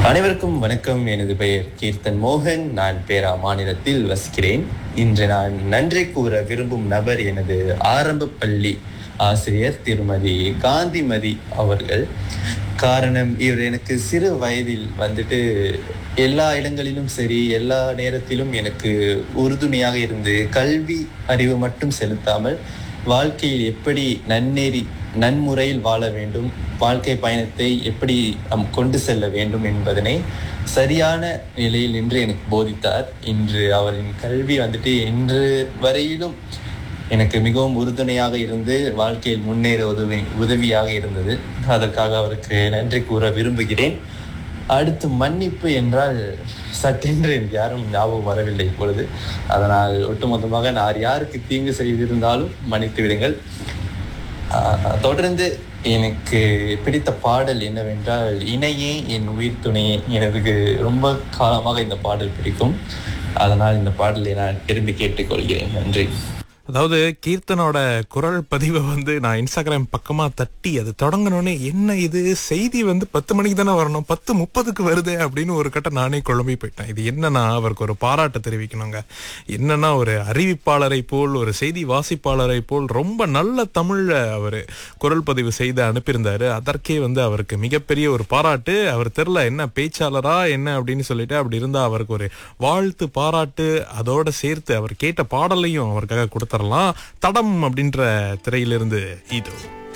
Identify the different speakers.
Speaker 1: அனைவருக்கும் வணக்கம். எனது பெயர் கீர்த்தன் மோகன். நான் பேரா மாநிலத்தில் வசிக்கிறேன். இன்று நான் நன்றி கூற விரும்பும் நபர் எனது ஆரம்ப பள்ளி ஆசிரியர் திருமதி காந்திமதி அவர்கள். காரணம், இவர் எனக்கு சிறு வயதில் வந்துட்டு எல்லா இடங்களிலும் சரி, எல்லா நேரத்திலும் எனக்கு உறுதுணையாக இருந்து கல்வி அறிவு மட்டும் செலுத்தாமல் வாழ்க்கையில் எப்படி நன்முறையில் வாழ வேண்டும், வாழ்க்கை பயணத்தை எப்படி கொண்டு செல்ல வேண்டும் என்பதனை சரியான நிலையில் நின்று எனக்கு போதித்தார். இன்று அவரின் கல்வி வந்துட்டு இன்று வரையிலும் எனக்கு மிகவும் உறுதுணையாக இருந்து வாழ்க்கையில் முன்னேற உதவியாக இருந்தது. அதற்காக அவருக்கு நன்றி கூற விரும்புகிறேன். அடுத்து மன்னிப்பு என்றால் சட்டென்று எனக்கு யாரும் ஞாபகம் வரவில்லை இப்பொழுது. அதனால் ஒட்டுமொத்தமாக நான் யாருக்கு தீங்கு செய்திருந்தாலும் மன்னித்து விடுங்கள். தொடர்ந்து எனக்கு பிடித்த பாடல் என்னவென்றால், இணையே என் உயிர் துணையே. எனக்கு ரொம்ப காலமாக இந்த பாடல் பிடிக்கும். அதனால் இந்த பாடலை நான் விரும்பி கேட்டுக்கொள்கிறேன். நன்றி.
Speaker 2: அதாவது கீர்த்தனோட குரல் பதிவை நான் இன்ஸ்டாகிராம் பக்கமா தட்டி அது தொடங்கணுன்னே, என்ன இது செய்தி 10 மணிக்கு தானே வரணும், 10:30க்கு வருது அப்படின்னு ஒரு கட்டம் நானே குழம்பி போயிட்டேன். இது என்னன்னா, அவருக்கு ஒரு பாராட்டு தெரிவிக்கணுங்க. என்னன்னா, ஒரு அறிவிப்பாளரை போல், ஒரு செய்தி வாசிப்பாளரை போல் ரொம்ப நல்ல தமிழ்ல அவர் குரல் பதிவு செய்து அனுப்பியிருந்தாரு. அதற்கே அவருக்கு மிகப்பெரிய ஒரு பாராட்டு. அவர் தெரில என்ன பேச்சாளரா என்ன அப்படின்னு சொல்லிட்டு, அப்படி இருந்தா அவருக்கு ஒரு வாழ்த்து பாராட்டு அதோட சேர்த்து அவர் கேட்ட பாடலையும் அவருக்காக கொடுத்த தடம் அப்படின்ற திரையிலிருந்து இதோ.